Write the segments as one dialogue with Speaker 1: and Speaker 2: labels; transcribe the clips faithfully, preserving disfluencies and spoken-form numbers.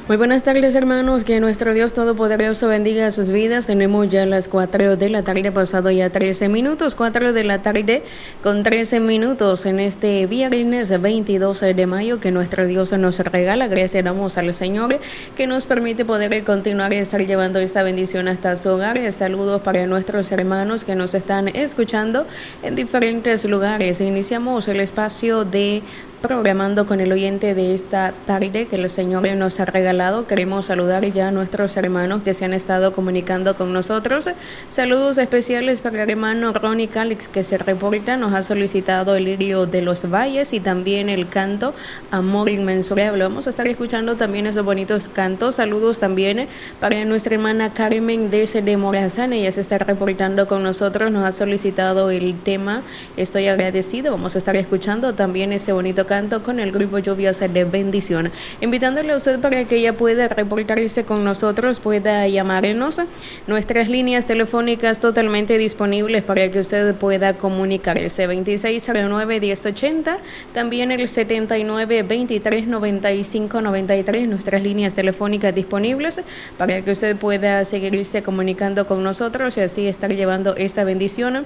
Speaker 1: Muy buenas tardes, hermanos, que nuestro Dios Todopoderoso bendiga sus vidas. Tenemos ya las cuatro de la tarde, pasado ya trece minutos, cuatro de la tarde con trece minutos en este viernes veintidós de mayo que nuestro Dios nos regala. Gracias damos al Señor que nos permite poder continuar y estar llevando esta bendición hasta su hogar. Saludos para nuestros hermanos que nos están escuchando en diferentes lugares. Iniciamos el espacio de Programando con el oyente de esta tarde que el Señor nos ha regalado. Queremos saludar ya a nuestros hermanos que se han estado comunicando con nosotros. Saludos especiales para el hermano Ronnie Calix, que se reporta, nos ha solicitado el lirio de los valles y también el canto Amor Inmensurable. Vamos a estar escuchando también esos bonitos cantos. Saludos también para nuestra hermana Carmen desde de Morazán. Ella se está reportando con nosotros, nos ha solicitado el tema Estoy Agradecido. Vamos a estar escuchando también ese bonito canto con el grupo Lluvias de Bendición. Invitándole a usted para que ella pueda reportarse con nosotros, pueda llamarnos. Nuestras líneas telefónicas totalmente disponibles para que usted pueda comunicarse. veintiséis cero nueve, diez ochenta, también el setenta y nueve, veintitrés, noventa y cinco, noventa y tres, nuestras líneas telefónicas disponibles para que usted pueda seguirse comunicando con nosotros y así estar llevando esta bendición.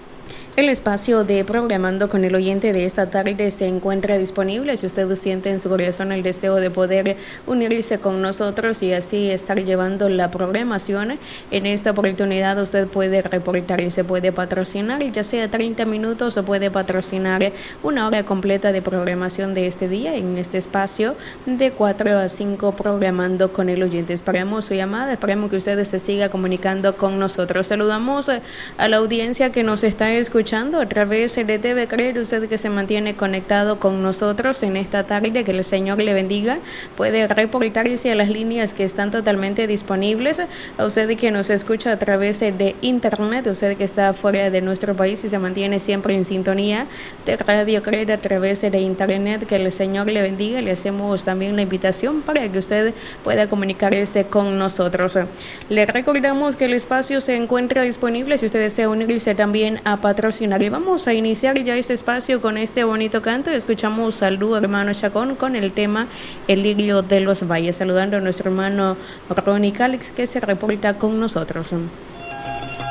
Speaker 1: El espacio de Programando con el oyente de esta tarde se encuentra disponible si usted siente en su corazón el deseo de poder unirse con nosotros y así estar llevando la programación. En esta oportunidad usted puede reportar y se puede patrocinar, ya sea treinta minutos o puede patrocinar una hora completa de programación de este día en este espacio de cuatro a cinco Programando con el oyente. Esperamos su llamada, esperamos que usted se siga comunicando con nosotros. Saludamos a la audiencia que nos está escuchando a través de T V Creer, usted que se mantiene conectado con nosotros en esta tarde, que el Señor le bendiga. Puede reportarse a las líneas que están totalmente disponibles. A usted que nos escucha a través de internet, usted que está fuera de nuestro país y se mantiene siempre en sintonía de Radio Creer a través de internet, que el Señor le bendiga. Le hacemos también la invitación para que usted pueda comunicarse con nosotros. Le recordamos que el espacio se encuentra disponible si usted desea unirse también a patrocinar. Y vamos a iniciar ya este espacio con este bonito canto. Escuchamos al dúo hermano Chacón con el tema El lirio de los valles, saludando a nuestro hermano Ronnie Calix que se reporta con nosotros.